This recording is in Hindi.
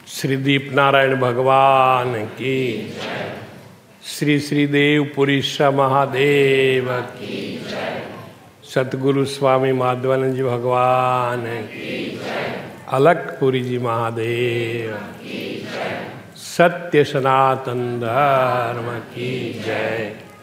श्री दीप नारायण भगवान की, श्री श्रीदेवपुरी महादेव की, सतगुरु स्वामी माधवानंद जी भगवान की, अलखपुरी जी महादेव की, सत्य सनातन धर्म की जय।